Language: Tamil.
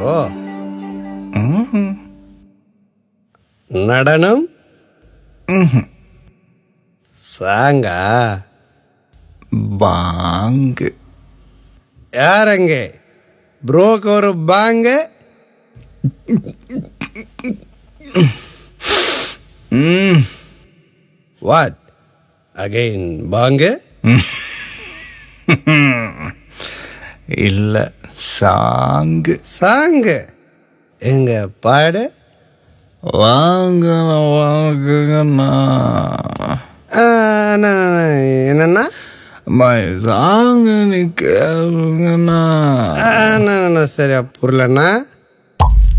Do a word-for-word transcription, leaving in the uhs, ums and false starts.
ப்ரோ? நடனம்? சாங்கா? பாங்கு. யாரங்க ப்ரோக்கு ஒரு பாங்க? வாட் அகைன் பாங்க? இல்ல, சாங்கு. சாங்கு எங்க பாடு? வாங்க வாங்குங்கண்ணா. என்னன்னா சாங்கு நீ கேளுங்கண்ணா. சரியா புரியலண்ணா.